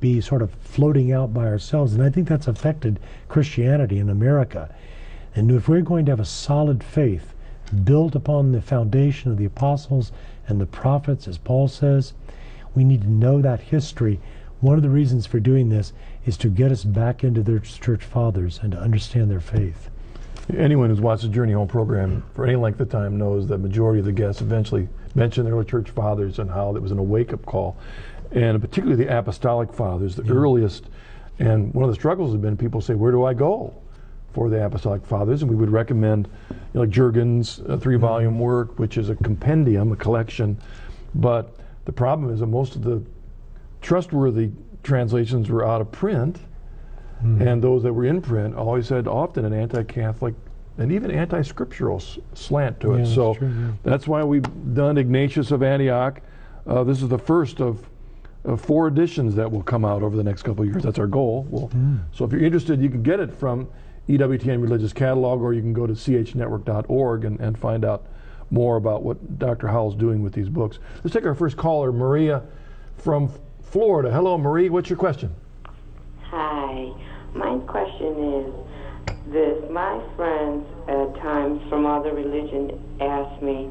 be sort of floating out by ourselves. And I think that's affected Christianity in America. And if we're going to have a solid faith built upon the foundation of the apostles and the prophets, as Paul says, we need to know that history. One of the reasons for doing this is to get us back into their church fathers and to understand their faith. Anyone who's watched the Journey Home program for any length of time knows that majority of the guests eventually mention the early church fathers and how it was a wake-up call. And particularly the apostolic fathers, the earliest. And one of the struggles has been people say, where do I go for the apostolic fathers? And we would recommend, like Jurgen's 3-volume work, which is a compendium, a collection. But the problem is that most of the trustworthy translations were out of print, and those that were in print always had often an anti-Catholic and even anti-scriptural slant to it. So that's why we've done Ignatius of Antioch. This is the first of 4 editions that will come out over the next couple of years. That's our goal. So if you're interested, you can get it from EWTN Religious Catalog, or you can go to chnetwork.org and find out more about what Dr. Howell's doing with these books. Let's take our first caller, Maria from Florida. Hello, Marie. What's your question? Hi. My question is this. My friends at times from other religion ask me,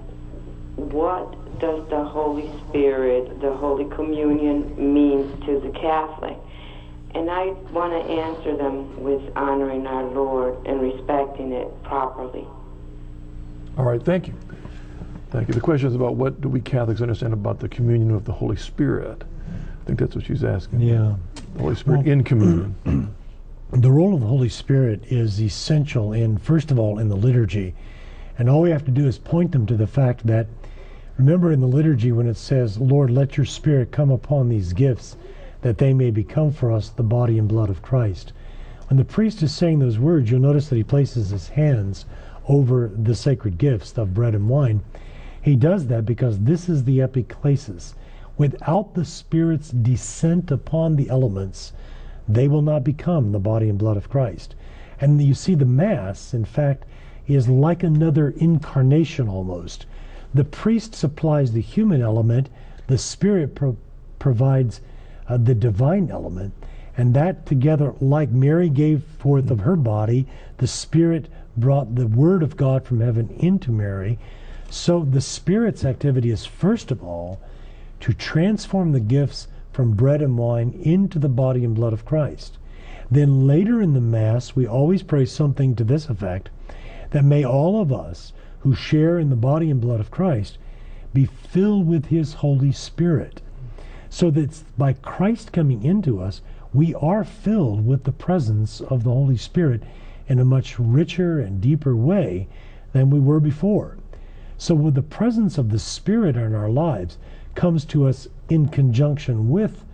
what does the Holy Spirit, the Holy Communion, means to the Catholic? And I want to answer them with honoring our Lord and respecting it properly. All right, thank you. Thank you. The question is about what do we Catholics understand about the communion of the Holy Spirit? I think that's what she's asking. Yeah. The Holy Spirit in communion. The role of the Holy Spirit is essential first of all, in the liturgy. And all we have to do is point them to the fact that, remember in the liturgy when it says, Lord, let your Spirit come upon these gifts, that they may become for us the body and blood of Christ. When the priest is saying those words, you'll notice that he places his hands over the sacred gifts of bread and wine. He does that because this is the epiclesis. Without the Spirit's descent upon the elements, they will not become the body and blood of Christ. And you see the Mass, in fact, is like another incarnation almost. The priest supplies the human element, the Spirit provides the divine element, and that together, like Mary gave forth of her body, the Spirit brought the Word of God from heaven into Mary. So the Spirit's activity is first of all to transform the gifts from bread and wine into the body and blood of Christ. Then later in the Mass, we always pray something to this effect, that may all of us who share in the body and blood of Christ be filled with His Holy Spirit, so that by Christ coming into us, we are filled with the presence of the Holy Spirit in a much richer and deeper way than we were before. So with the presence of the Spirit in our lives comes to us in conjunction with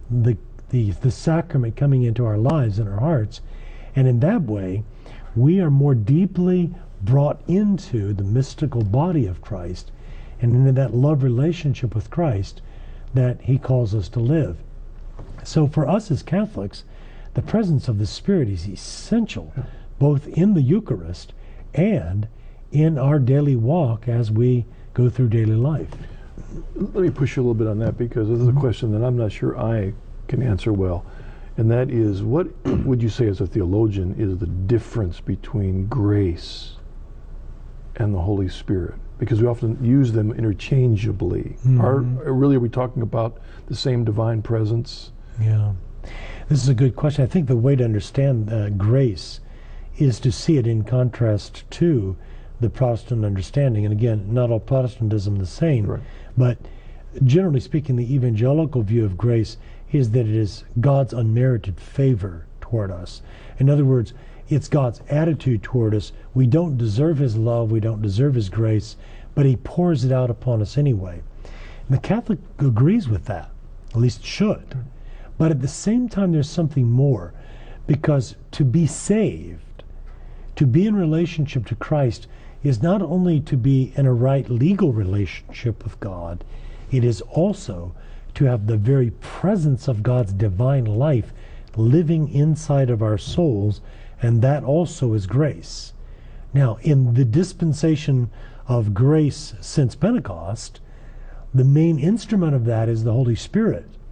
the sacrament coming into our lives and our hearts, and in that way we are more deeply brought into the mystical body of Christ and into that love relationship with Christ that He calls us to live. So for us as Catholics, the presence of the Spirit is essential, both in the Eucharist and in our daily walk as we go through daily life. Let me push you a little bit on that, because this is a question that I'm not sure I can answer well. And that is, what would you say as a theologian is the difference between grace and the Holy Spirit? Because we often use them interchangeably. Are we talking about the same divine presence? Yeah. This is a good question. I think the way to understand grace is to see it in contrast to the Protestant understanding. And again, not all Protestantism the same, right. But generally speaking, the evangelical view of grace is that it is God's unmerited favor toward us. In other words, it's God's attitude toward us. We don't deserve His love, we don't deserve His grace, but He pours it out upon us anyway. And the Catholic agrees with that, at least should. But at the same time, there's something more, because to be saved, to be in relationship to Christ, is not only to be in a right legal relationship with God, it is also to have the very presence of God's divine life living inside of our souls, and that also is grace. Now, in the dispensation of grace since Pentecost, the main instrument of that is the Holy Spirit.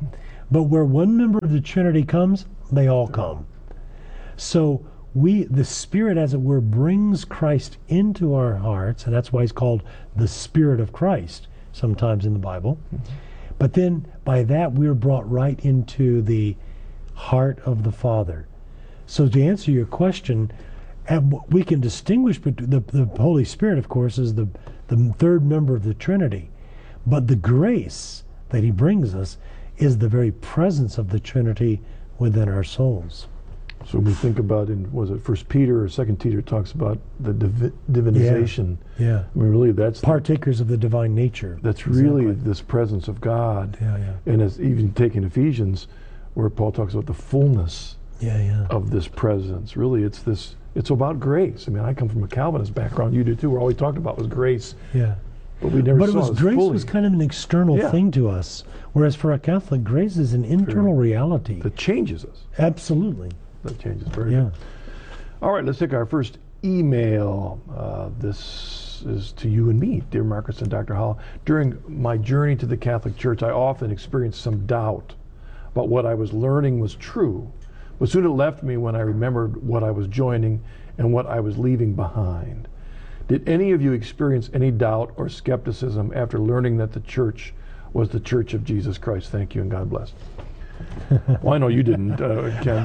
But where one member of the Trinity comes, they all come. So the Spirit, as it were, brings Christ into our hearts, and that's why he's called the Spirit of Christ sometimes in the Bible. But then by that we're brought right into the heart of the Father. So to answer your question, we can distinguish between the Holy Spirit, of course, is the third member of the Trinity. But the grace that he brings us is the very presence of the Trinity within our souls. So when we think about was it 1 Peter or 2 Peter talks about the divinization. Yeah. I mean, really, that's partakers of the divine nature. That's really this presence of God. Yeah. And as even taking Ephesians, where Paul talks about the fullness of this presence. Really, it's about grace. I mean, I come from a Calvinist background. You do too. Where all we talked about was grace. Yeah. But we never saw grace fully. was kind of an external thing to us, whereas for a Catholic, grace is an internal reality that changes us. Absolutely. That changes very good. All right, let's take our first email. This is to you and me, dear Marcus and Dr. Hall. During my journey to the Catholic Church, I often experienced some doubt about what I was learning was true. But soon it left me when I remembered what I was joining and what I was leaving behind. Did any of you experience any doubt or skepticism after learning that the church was the Church of Jesus Christ? Thank you and God bless. Well, I know you didn't, Ken.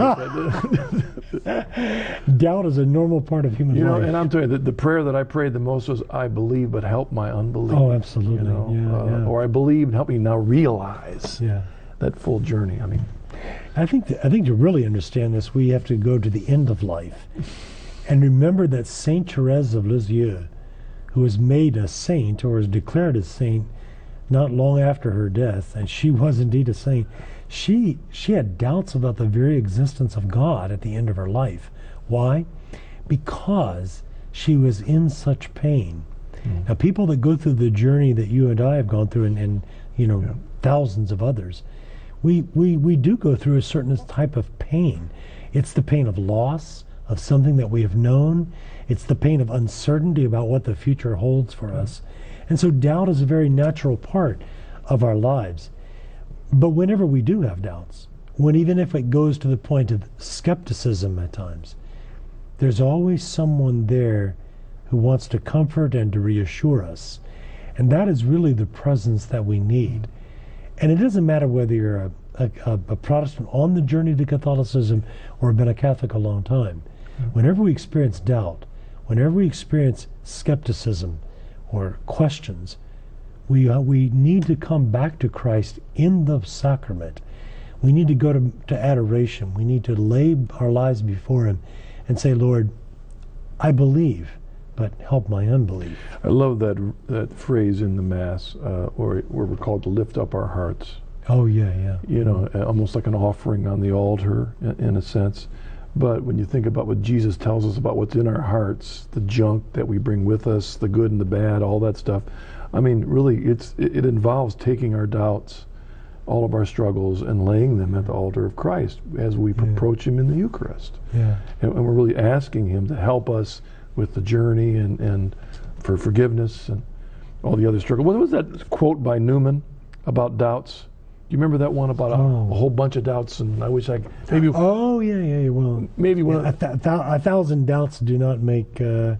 Doubt is a normal part of human life. And I'm telling you, the prayer that I prayed the most was, I believe, but help my unbelief. Oh, absolutely. Or I believe, and help me now realize that full journey. I mean, I think to really understand this, we have to go to the end of life and remember that Saint Therese of Lisieux, who was made a saint or was declared a saint not long after her death, and she was indeed a saint, she had doubts about the very existence of God at the end of her life. Why? Because she was in such pain. Now, people that go through the journey that you and I have gone through, and thousands of others, we do go through a certain type of pain. It's the pain of loss of something that we have known. It's the pain of uncertainty about what the future holds for us. And so doubt is a very natural part of our lives. But whenever we do have doubts, even if it goes to the point of skepticism at times, there's always someone there who wants to comfort and to reassure us. And that is really the presence that we need. And it doesn't matter whether you're a Protestant on the journey to Catholicism or have been a Catholic a long time. Whenever we experience doubt, whenever we experience skepticism or questions, we need to come back to Christ in the sacrament. We need to go to adoration. We need to lay our lives before Him and say, Lord, I believe, but help my unbelief. I love that phrase in the Mass, where we're called to lift up our hearts. Oh, yeah. Almost like an offering on the altar, in a sense. But when you think about what Jesus tells us about what's in our hearts, the junk that we bring with us, the good and the bad, all that stuff, I mean, really, it involves taking our doubts, all of our struggles, and laying them at the altar of Christ as we approach Him in the Eucharist. Yeah. And we're really asking Him to help us with the journey and for forgiveness and all the other struggles. What was that quote by Newman about doubts? Do you remember that one about a whole bunch of doubts? And I wish I could, maybe. Oh yeah. Well, maybe one. A thousand doubts do not make a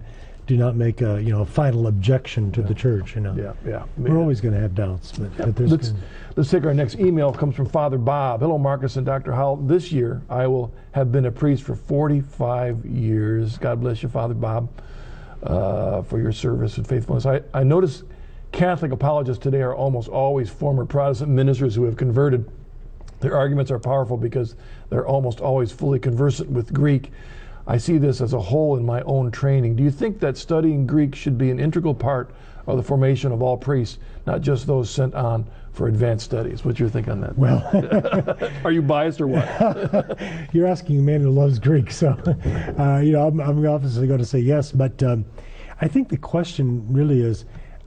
final objection to the church. Yeah. We're always going to have doubts, but there's. Let's take our next email. It comes from Father Bob. Hello, Marcus and Dr. Howell. This year, I will have been a priest for 45 years. God bless you, Father Bob, for your service and faithfulness. I notice Catholic apologists today are almost always former Protestant ministers who have converted. Their arguments are powerful because they're almost always fully conversant with Greek. I see this as a hole in my own training. Do you think that studying Greek should be an integral part of the formation of all priests, not just those sent on for advanced studies? What's your think on that? Well, are you biased or what? You're asking a man who loves Greek, so I'm obviously going to say yes. But I think the question really is: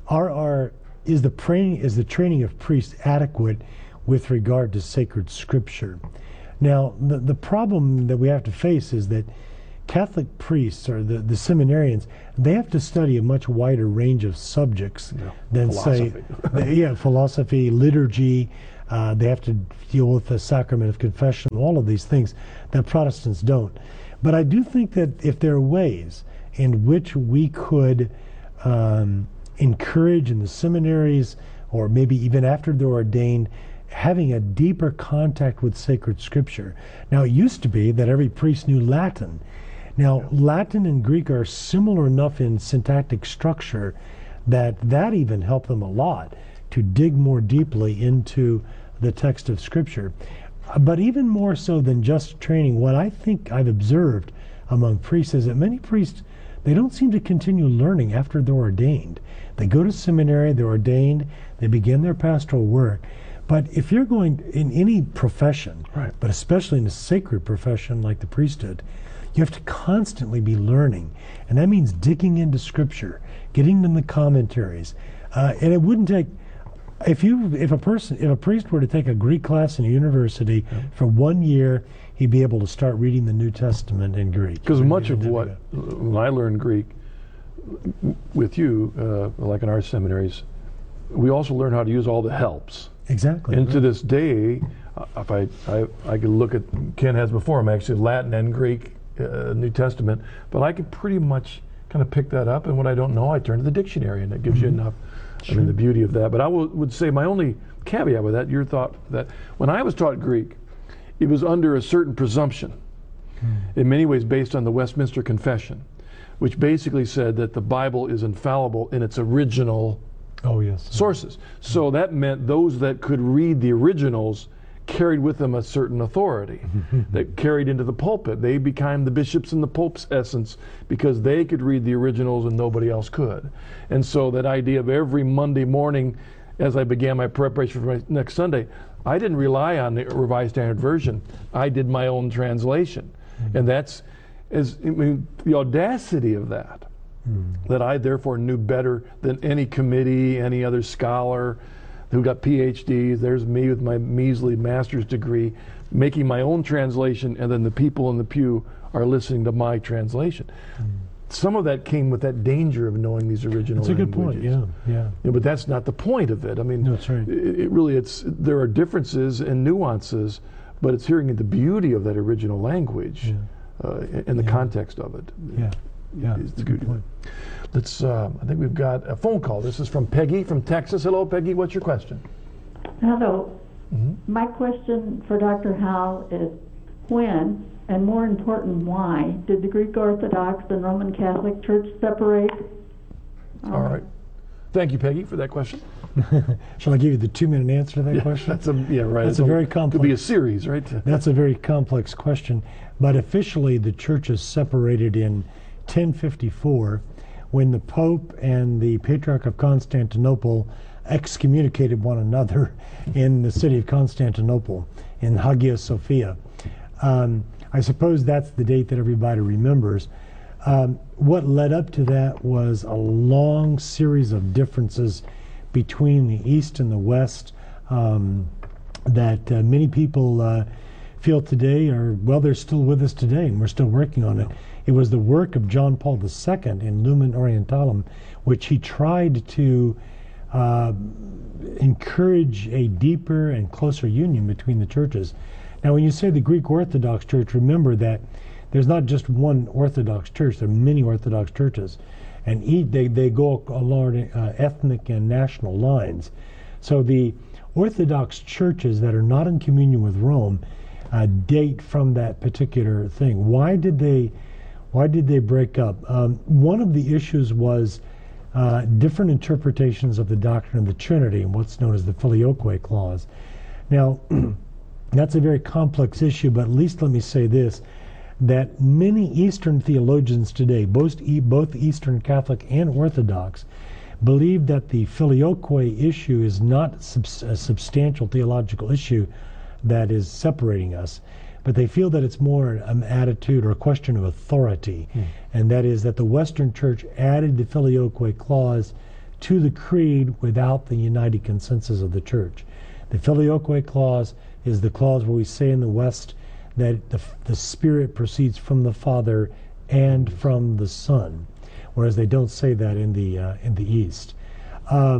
is the training of priests adequate with regard to sacred Scripture? Now, the problem that we have to face is that Catholic priests, or the seminarians, they have to study a much wider range of subjects than, philosophy. say, philosophy, liturgy, They have to deal with the sacrament of confession, all of these things that Protestants don't. But I do think that if there are ways in which we could encourage in the seminaries, or maybe even after they're ordained, having a deeper contact with sacred scripture. Now, it used to be that every priest knew Latin. Now, Latin and Greek are similar enough in syntactic structure that even helped them a lot to dig more deeply into the text of scripture. But even more so than just training, what I think I've observed among priests is that many priests, they don't seem to continue learning after they're ordained. They go to seminary, they're ordained, they begin their pastoral work. But if you're going in any profession, right, but especially in a sacred profession like the priesthood, you have to constantly be learning. And that means digging into scripture, getting in the commentaries. And it wouldn't take, if a priest were to take a Greek class in a university for 1 year, he'd be able to start reading the New Testament in Greek. Because much of when I learned Greek with you, like in our seminaries, we also learn how to use all the helps. Exactly. And to this day, if I could look at, Ken has before him actually Latin and Greek New Testament, but I could pretty much kind of pick that up, and when I don't know, I turn to the dictionary, and it gives you enough. Sure. I mean, the beauty of that. But I would say my only caveat with that, your thought that when I was taught Greek, it was under a certain presumption, in many ways based on the Westminster Confession, which basically said that the Bible is infallible in its original sources. So that meant those that could read the originals carried with them a certain authority that carried into the pulpit. They became the bishops in the Pope's essence because they could read the originals and nobody else could. And so that idea of every Monday morning, as I began my preparation for my next Sunday, I didn't rely on the Revised Standard Version. I did my own translation. And that's, the audacity of that, that I therefore knew better than any committee, any other scholar who got PhDs. There's me with my measly master's degree, making my own translation, and then the people in the pew are listening to my translation. Some of that came with that danger of knowing these original languages. That's a good point, yeah. But that's not the point of it. I mean, no, that's right. There are differences and nuances, but it's hearing the beauty of that original language and the context of it. Yeah, it's a good point. Let's. I think we've got a phone call. This is from Peggy from Texas. Hello, Peggy. What's your question? Hello. My question for Dr. Howell is when, and more important, why, did the Greek Orthodox and Roman Catholic Church separate? All right. Thank you, Peggy, for that question. Shall I give you the 2-minute answer to that question? Right. That's a very complex. Could be a series, right? That's a very complex question. But officially, the churches separated in 1054 when the Pope and the Patriarch of Constantinople excommunicated one another in the city of Constantinople in Hagia Sophia. I suppose that's the date that everybody remembers. What led up to that was a long series of differences between the East and the West that many people feel today they're still with us today, and we're still working on it. It was the work of John Paul II in Lumen Orientalum, which he tried to encourage a deeper and closer union between the churches. Now, when you say the Greek Orthodox Church, remember that there's not just one Orthodox Church, there are many Orthodox churches, and they go along ethnic and national lines. So the Orthodox churches that are not in communion with Rome date from that particular thing. Why did they break up? One of the issues was different interpretations of the doctrine of the Trinity and what's known as the Filioque clause. Now, that's a very complex issue, but at least let me say this, that many Eastern theologians today, both Eastern Catholic and Orthodox, believe that the Filioque issue is not a substantial theological issue that is separating us, but they feel that it's more an attitude or a question of authority, and that is that the Western Church added the Filioque clause to the creed without the united consensus of the Church. The Filioque clause is the clause where we say in the West that the Spirit proceeds from the Father and from the Son, whereas they don't say that in the East.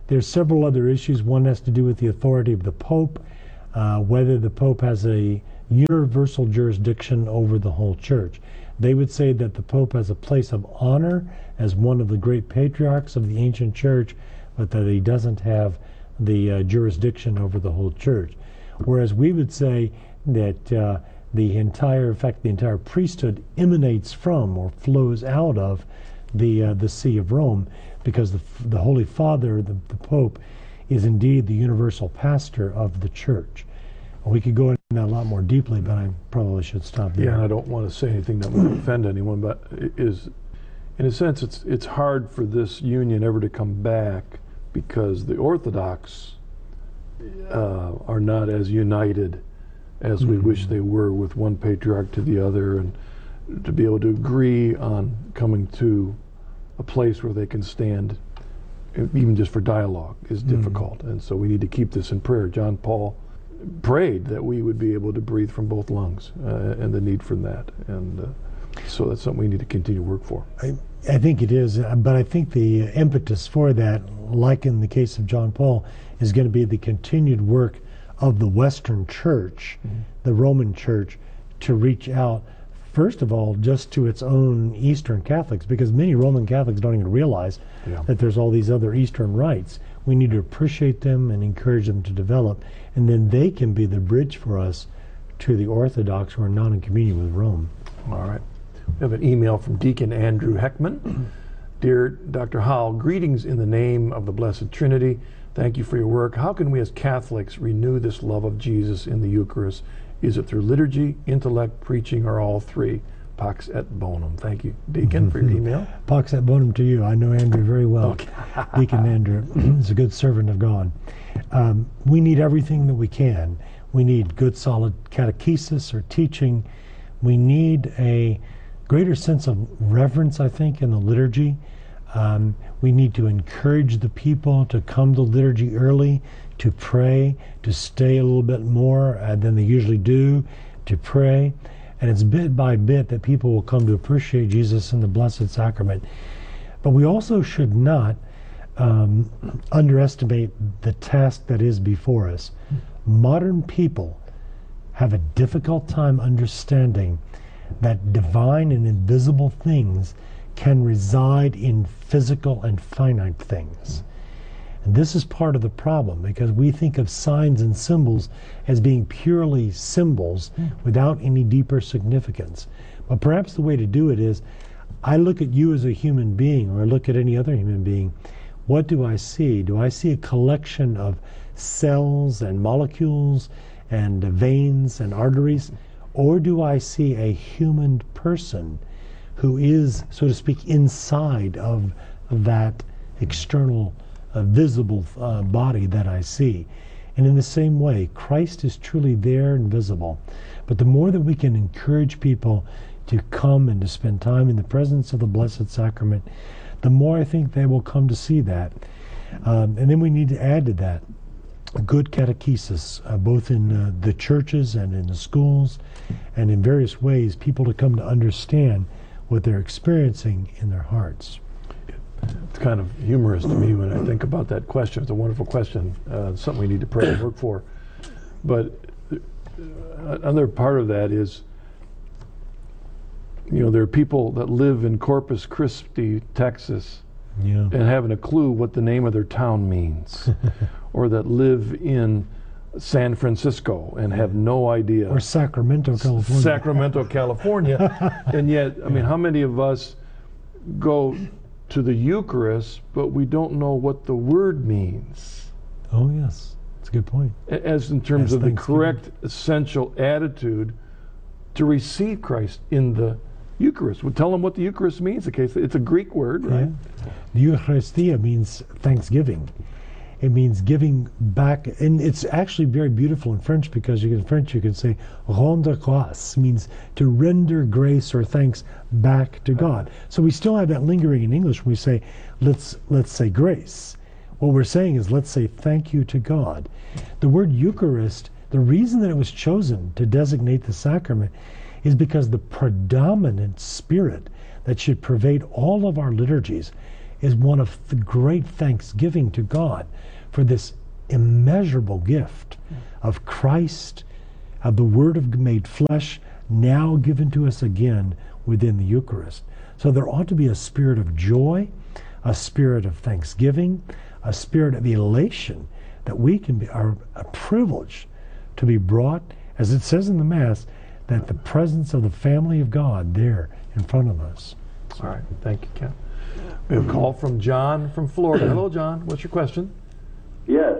There's several other issues. One has to do with the authority of the Pope, whether the Pope has a universal jurisdiction over the whole church. They would say that the Pope has a place of honor as one of the great patriarchs of the ancient church, but that he doesn't have the jurisdiction over the whole church. Whereas we would say that the entire priesthood emanates from or flows out of the See of Rome, because the Holy Father, the Pope, is indeed the universal pastor of the church. We could go into that a lot more deeply, but I probably should stop there. Yeah, and I don't want to say anything that would offend anyone, but in a sense, it's hard for this union ever to come back, because the Orthodox are not as united as we wish they were, with one patriarch to the other, and to be able to agree on coming to a place where they can stand, even just for dialogue, is difficult. And so we need to keep this in prayer. John Paul prayed that we would be able to breathe from both lungs, and the need for that. And so that's something we need to continue to work for. I think it is, but I think the impetus for that, like in the case of John Paul, is going to be the continued work of the Western Church, the Roman Church, to reach out, first of all, just to its own Eastern Catholics, because many Roman Catholics don't even realize that there's all these other Eastern rites. We need to appreciate them and encourage them to develop, and then they can be the bridge for us to the Orthodox who are not in communion with Rome. All right. We have an email from Deacon Andrew Heckman. Dear Dr. Howell, greetings in the name of the Blessed Trinity. Thank you for your work. How can we as Catholics renew this love of Jesus in the Eucharist? Is it through liturgy, intellect, preaching, or all three? Pax et bonum. Thank you, Deacon, for your email. Pax et bonum to you. I know Andrew very well. Okay. Deacon Andrew is a good servant of God. We need everything that we can. We need good, solid catechesis or teaching. We need a greater sense of reverence, I think, in the liturgy. We need to encourage the people to come to liturgy early, to pray, to stay a little bit more than they usually do, to pray. And it's bit by bit that people will come to appreciate Jesus in the Blessed Sacrament. But we also should not underestimate the task that is before us. Modern people have a difficult time understanding that divine and invisible things can reside in physical and finite things. And this is part of the problem, because we think of signs and symbols as being purely symbols without any deeper significance. But perhaps the way to do it is, I look at you as a human being, or I look at any other human being. What do I see? Do I see a collection of cells and molecules and veins and arteries? Or do I see a human person who is, so to speak, inside of that external, visible body that I see? And in the same way, Christ is truly there and visible. But the more that we can encourage people to come and to spend time in the presence of the Blessed Sacrament, the more I think they will come to see that. And then we need to add to that good catechesis, both in the churches and in the schools, and in various ways, people to come to understand what they're experiencing in their hearts. It's kind of humorous to me when I think about that question. It's a wonderful question, something we need to pray and work for. But another part of that is, there are people that live in Corpus Christi, Texas, and haven't a clue what the name of their town means, or that live in San Francisco and have no idea. Or Sacramento, California. Sacramento, California. And yet, how many of us go to the Eucharist, but we don't know what the word means? Oh, yes. That's a good point. As in terms of the correct, essential attitude to receive Christ in the Eucharist. We'll tell them what the Eucharist means. It's a Greek word, right? Yeah. The Eucharistia means thanksgiving. It means giving back, and it's actually very beautiful in French, because in French you can say rendre grâce, means to render grace or thanks back to God. So we still have that lingering in English when we say let's say grace. What we're saying is let's say thank you to God. The word Eucharist, the reason that it was chosen to designate the sacrament is because the predominant spirit that should pervade all of our liturgies is one of the great thanksgiving to God for this immeasurable gift of Christ, of the Word of made flesh, now given to us again within the Eucharist. So there ought to be a spirit of joy, a spirit of thanksgiving, a spirit of elation that we are a privilege to be brought, as it says in the Mass, that the presence of the family of God there in front of us. All right, thank you, Ken. We have a call from John from Florida. Hello, John. What's your question? Yes,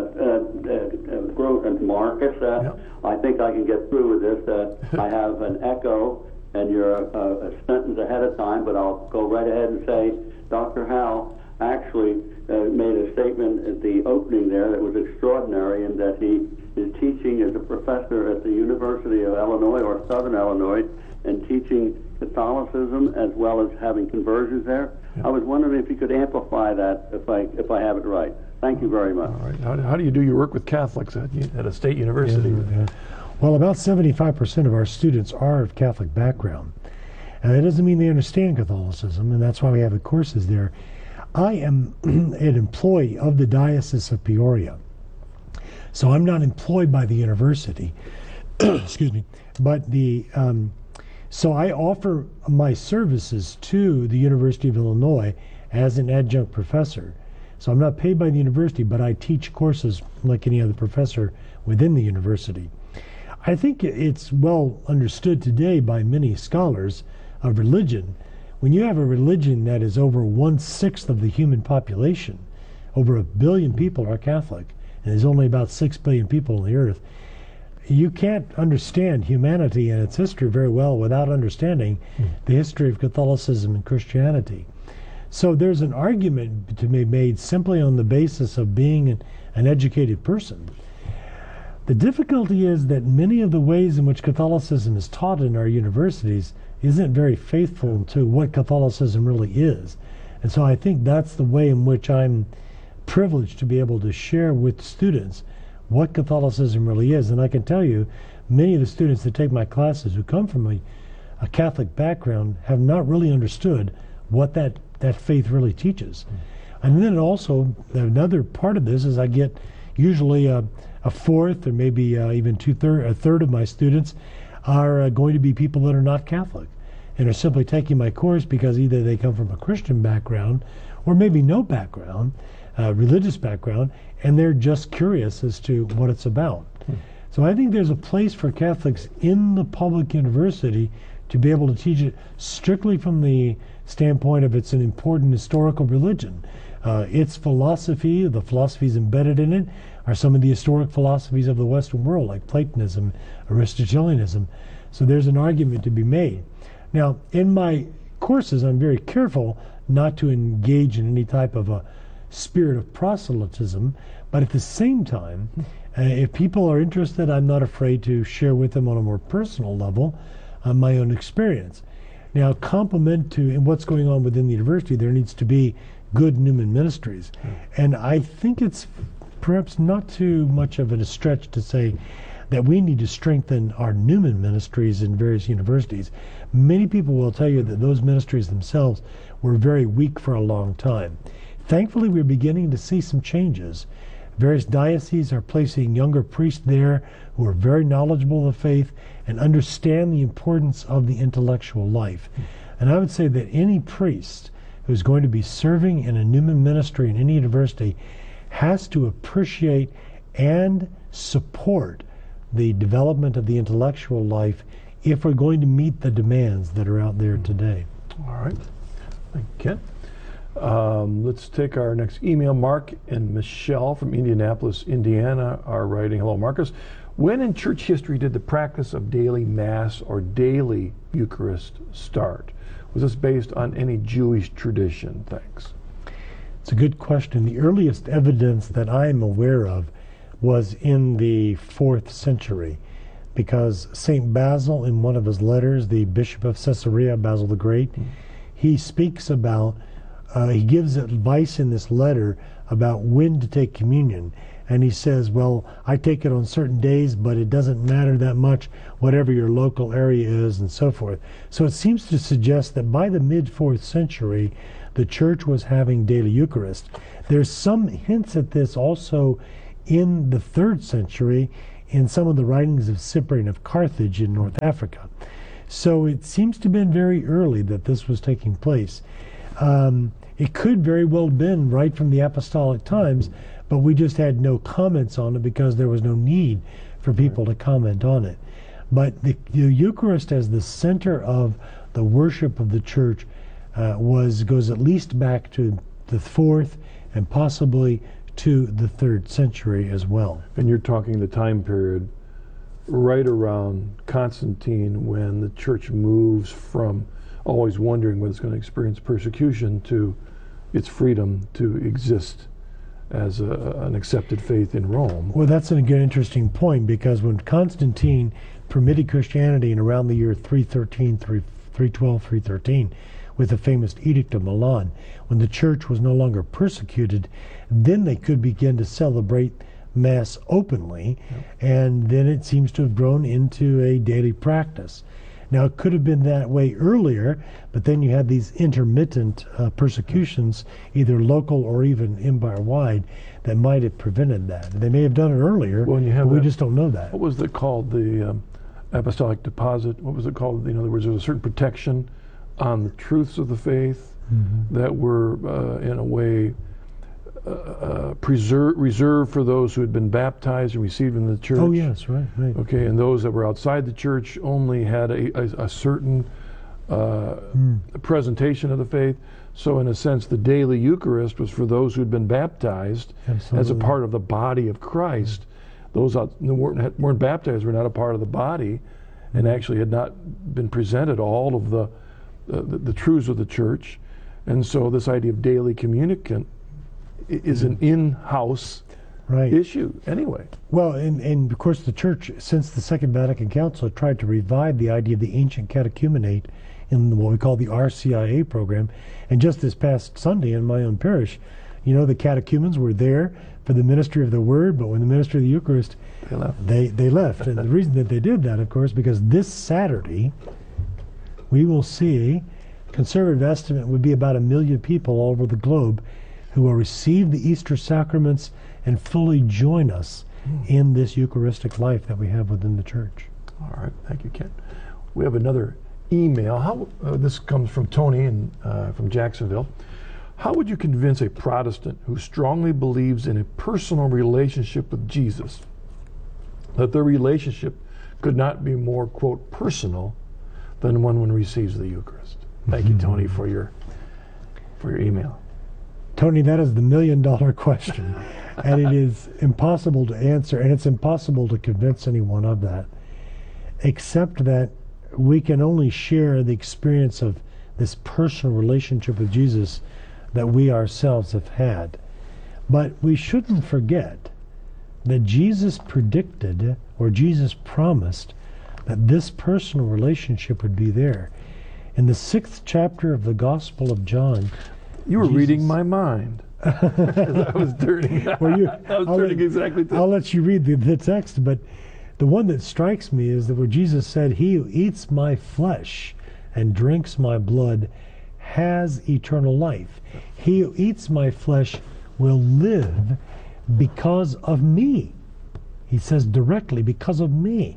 Marcus. I think I can get through with this. I have an echo, and you're a sentence ahead of time, but I'll go right ahead and say Dr. Howe actually made a statement at the opening there that was extraordinary, and that he is teaching as a professor at the University of Illinois or Southern Illinois, and teaching Catholicism as well as having conversions there. Yeah. I was wondering if you could amplify that if I have it right. Thank you very much. All right. How do you do your work with Catholics at a state university? Yeah. Well, about 75% of our students are of Catholic background. And that doesn't mean they understand Catholicism, and that's why we have the courses there. I am an employee of the Diocese of Peoria. So I'm not employed by the university, excuse me, but so I offer my services to the University of Illinois as an adjunct professor. So I'm not paid by the university, but I teach courses like any other professor within the university. I think it's well understood today by many scholars of religion. When you have a religion that is over 1/6 of the human population, over 1 billion people are Catholic, and there's only about 6 billion people on the earth, you can't understand humanity and its history very well without understanding the history of Catholicism and Christianity. So there's an argument to be made simply on the basis of being an educated person. The difficulty is that many of the ways in which Catholicism is taught in our universities isn't very faithful to what Catholicism really is. And so I think that's the way in which I'm privileged to be able to share with students what Catholicism really is. And I can tell you, many of the students that take my classes who come from a Catholic background have not really understood what that faith really teaches. And then also, another part of this is I get usually a fourth or maybe even a third of my students are going to be people that are not Catholic and are simply taking my course because either they come from a Christian background or maybe no background, religious background, and they're just curious as to what it's about. So I think there's a place for Catholics in the public university to be able to teach it strictly from the standpoint of it's an important historical religion. Its philosophy, the philosophies embedded in it, are some of the historic philosophies of the Western world, like Platonism, Aristotelianism. So there's an argument to be made. Now, in my courses, I'm very careful not to engage in any type of a spirit of proselytism, but at the same time, if people are interested, I'm not afraid to share with them on a more personal level my own experience. Now, complement to what's going on within the university, there needs to be good Newman ministries. And I think it's perhaps not too much of a stretch to say that we need to strengthen our Newman ministries in various universities. Many people will tell you that those ministries themselves were very weak for a long time. Thankfully, we're beginning to see some changes. Various dioceses are placing younger priests there who are very knowledgeable of the faith and understand the importance of the intellectual life. And I would say that any priest who's going to be serving in a Newman ministry in any university has to appreciate and support the development of the intellectual life if we're going to meet the demands that are out there today. All right. Thank you, Ken. Let's take our next email. Mark and Michelle from Indianapolis, Indiana are writing, hello, Marcus. When in church history did the practice of daily Mass or daily Eucharist start? Was this based on any Jewish tradition? Thanks. It's a good question. The earliest evidence that I am aware of was in the 4th century, because St. Basil, in one of his letters, the Bishop of Caesarea, Basil the Great, he speaks about he gives advice in this letter about when to take communion. And he says, well, I take it on certain days, but it doesn't matter that much, whatever your local area is, and so forth. So it seems to suggest that by the mid-4th century, the church was having daily Eucharist. There's some hints at this also in the 3rd century in some of the writings of Cyprian of Carthage in North Africa. So it seems to have been very early that this was taking place. It could very well have been right from the apostolic times, but we just had no comments on it because there was no need for people to comment on it. But the Eucharist as the center of the worship of the church goes at least back to the 4th and possibly to the 3rd century as well. And you're talking the time period right around Constantine, when the church moves from always wondering whether it's going to experience persecution to its freedom to exist as an accepted faith in Rome. Well, that's a good, interesting point, because when Constantine permitted Christianity in around the year 312, 313, with the famous Edict of Milan, when the church was no longer persecuted, then they could begin to celebrate Mass openly, and then it seems to have grown into a daily practice. Now, it could have been that way earlier, but then you had these intermittent persecutions, either local or even empire-wide, that might have prevented that. They may have done it earlier, Well, you have but we that- just don't know that. What was it called? The apostolic deposit? What was it called? In other words, there was a certain protection on the truths of the faith that were, in a way, reserved for those who had been baptized and received in the church. Oh, yes, right. Okay, and those that were outside the church only had a certain presentation of the faith. So in a sense, the daily Eucharist was for those who had been baptized as a Absolutely. part of the body of Christ. Those who weren't baptized were not a part of the body, and actually had not been presented all of the truths of the church. And so this idea of daily communicant is an in-house Right. issue anyway. Well, and of course the church, since the Second Vatican Council, tried to revive the idea of the ancient catechumenate in what we call the RCIA program. And just this past Sunday in my own parish, you know, the catechumens were there for the ministry of the Word, but when the ministry of the Eucharist, They left. they left. And the reason that they did that, of course, because this Saturday we will see, conservative estimate would be about 1 million people all over the globe who will receive the Easter sacraments and fully join us in this Eucharistic life that we have within the church. All right, thank you, Ken. We have another email. This comes from Tony from Jacksonville. How would you convince a Protestant who strongly believes in a personal relationship with Jesus that their relationship could not be more, quote, personal than one receives the Eucharist? Thank you, Tony, for your email. Tony, that is the $1 million question, and it is impossible to answer, and it's impossible to convince anyone of that, except that we can only share the experience of this personal relationship with Jesus that we ourselves have had. But we shouldn't forget that Jesus predicted, or Jesus promised, that this personal relationship would be there. In the 6th chapter of the Gospel of John, You were Jesus- reading my mind. As I was turning. Exactly to I'll let you read the text, but the one that strikes me is that where Jesus said, "He who eats my flesh and drinks my blood has eternal life. He who eats my flesh will live because of me." He says directly, because of me.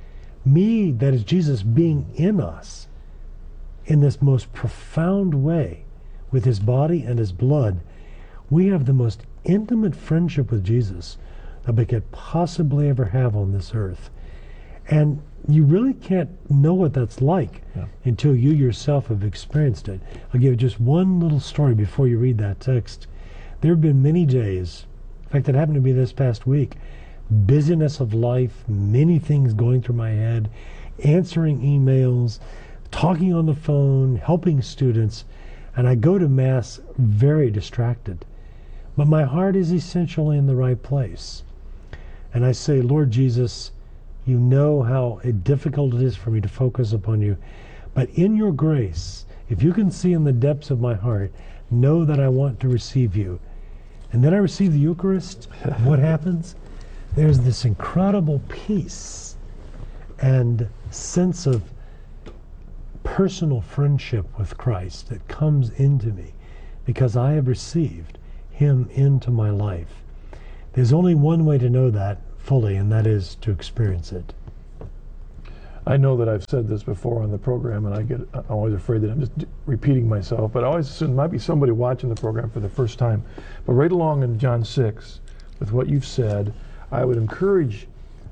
Me, that is Jesus being in us in this most profound way with his body and his blood. We have the most intimate friendship with Jesus that we could possibly ever have on this earth. And you really can't know what that's like until you yourself have experienced it. I'll give you just one little story before you read that text. There have been many days, in fact, it happened to me this past week, busyness of life, many things going through my head, answering emails, talking on the phone, helping students, and I go to Mass very distracted. But my heart is essentially in the right place. And I say, Lord Jesus, you know how difficult it is for me to focus upon you. But in your grace, if you can see in the depths of my heart know that I want to receive you. And then I receive the Eucharist. What happens? There's this incredible peace and sense of personal friendship with Christ that comes into me because I have received him into my life. There's only one way to know that fully, and that is to experience it. I know that I've said this before on the program, and I'm always afraid that I'm just repeating myself, but I always assume there might be somebody watching the program for the first time. But right along in John 6, with what you've said, I would encourage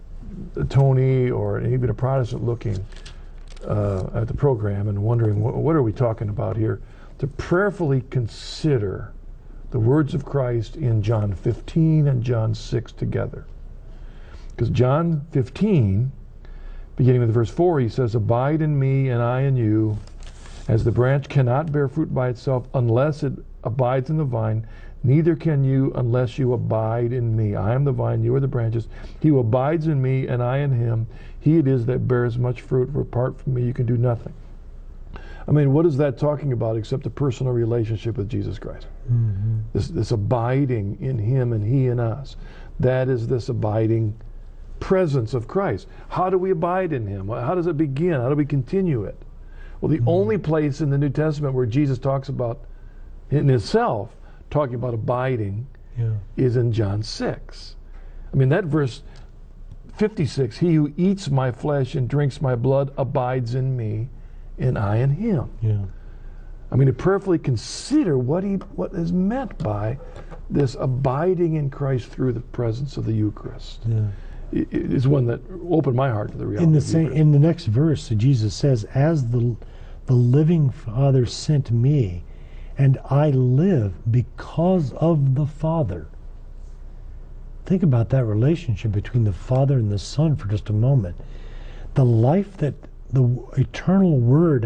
Tony or even a Protestant looking at the program and wondering, what are we talking about here, to prayerfully consider the words of Christ in John 15 and John 6 together. Because John 15, beginning with verse 4, he says, "Abide in me and I in you, as the branch cannot bear fruit by itself unless it abides in the vine, neither can you unless you abide in me. I am the vine, you are the branches. He who abides in me and I in him, he it is that bears much fruit, for apart from me you can do nothing." I mean, what is that talking about except a personal relationship with Jesus Christ? Mm-hmm. This abiding in him and he in us. That is this abiding presence of Christ. How do we abide in him? How does it begin? How do we continue it? Well, the only place in the New Testament where Jesus talks about, in himself, talking about abiding is in John 6. I mean, that verse 56, "He who eats my flesh and drinks my blood abides in me, and I in him." Yeah. I mean, to prayerfully consider what is meant by this abiding in Christ through the presence of the Eucharist. Yeah. Is one that opened my heart to the reality. In the next verse, Jesus says, "As the living Father sent me, and I live because of the Father." Think about that relationship between the Father and the Son for just a moment. The life that the eternal Word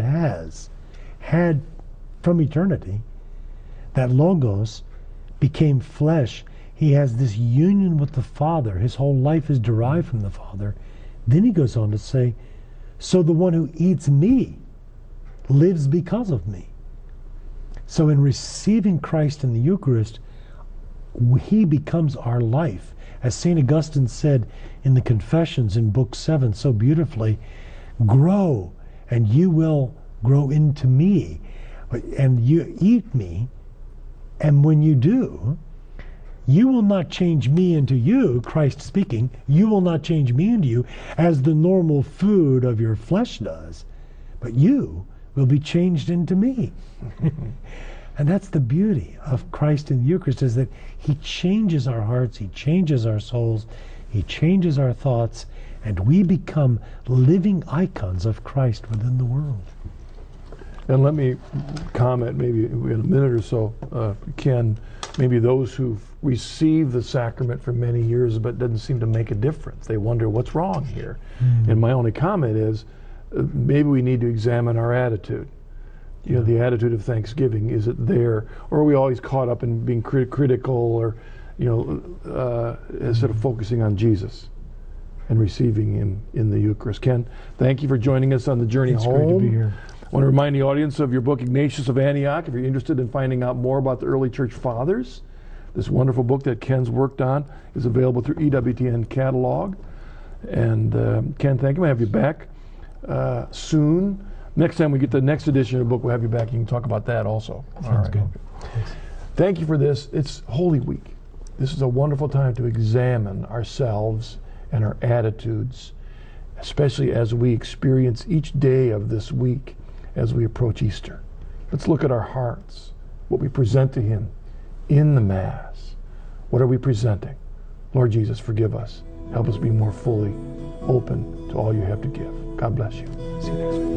had from eternity, that Logos became flesh. He has this union with the Father. His whole life is derived from the Father. Then he goes on to say, "So the one who eats me lives because of me." So in receiving Christ in the Eucharist, he becomes our life. As St. Augustine said in the Confessions in Book 7 so beautifully, "Grow, and you will grow into me, and you eat me, and when you do, you will not change me into you," Christ speaking, "you will not change me into you as the normal food of your flesh does, but you will be changed into me." And that's the beauty of Christ in the Eucharist, is that he changes our hearts, he changes our souls, he changes our thoughts, and we become living icons of Christ within the world. And let me comment, maybe in a minute or so, Ken, maybe those who've received the sacrament for many years but doesn't seem to make a difference. They wonder what's wrong here. And my only comment is, maybe we need to examine our attitude. You know, the attitude of thanksgiving, is it there? Or are we always caught up in being critical, or, instead of focusing on Jesus and receiving him in the Eucharist? Ken, thank you for joining us on the journey home. It's great to be here. I want to remind the audience of your book, Ignatius of Antioch. If you're interested in finding out more about the early church fathers, this wonderful book that Ken's worked on is available through EWTN catalog. And Ken, thank you. I'll have you back soon. Next time we get the next edition of the book, we'll have you back. You can talk about that also. Sounds good. Okay. Thank you for this. It's Holy Week. This is a wonderful time to examine ourselves and our attitudes, especially as we experience each day of this week as we approach Easter. Let's look at our hearts, what we present to him in the Mass. What are we presenting? Lord Jesus, forgive us. Help us be more fully open to all you have to give. God bless you. See you next week.